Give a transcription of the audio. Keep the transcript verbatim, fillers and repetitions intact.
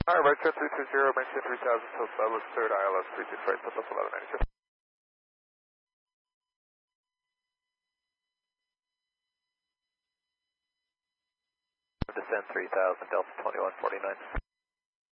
All right, right, three two zero, maintain three thousand, till Douglas, third I L S, three two flight, plus eleven ninety-two. Descend three thousand, Delta twenty-one forty-nine.